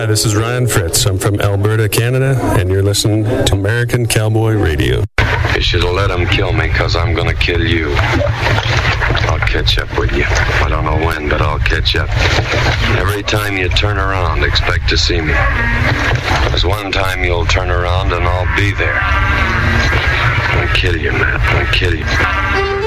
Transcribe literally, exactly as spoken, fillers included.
Hi, this is Ryan Fritz. I'm from Alberta, Canada, and you're listening to American Cowboy Radio. You should have let him kill me, because I'm going to kill you. I'll catch up with you. I don't know when, but I'll catch up. Every time you turn around, expect to see me. There's one time you'll turn around and I'll be there. I'll kill you, man. I'll kill you.